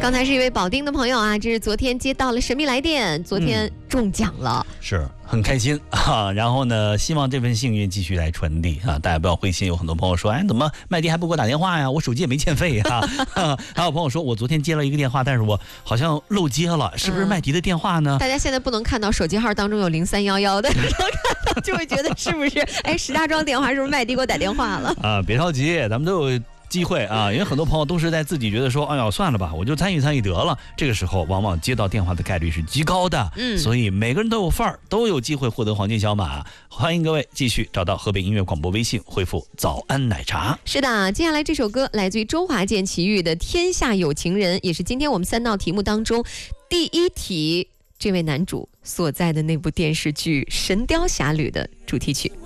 刚才是一位保定的朋友啊，这是昨天接到了神秘来电，昨天中奖了， 是很开心啊。然后呢，希望这份幸运继续来传递啊，大家不要灰心。有很多朋友说，哎，怎么麦迪还不给我打电话呀？我手机也没欠费呀。还有朋友说，我昨天接了一个电话，但是我好像漏接了，是不是麦迪的电话呢？ 大家现在不能看到手机号当中有0311的，能看到就会觉得是不是？哎，石家庄电话是不是麦迪给我打电话了？ 啊，别着急，咱们都有机会啊，因为很多朋友都是在自己觉得说，哎呀，算了吧，我就参与得了。这个时候，往往接到电话的概率是极高的，所以每个人都有份儿，都有机会获得黄金小马。欢迎各位继续找到河北音乐广播微信，回复“早安奶茶”。 是的，接下来这首歌来自于周华健、齐豫的《天下有情人》，也是今天我们3道题目当中第一题，这位男主所在的那部电视剧《神雕侠侣》的主题曲。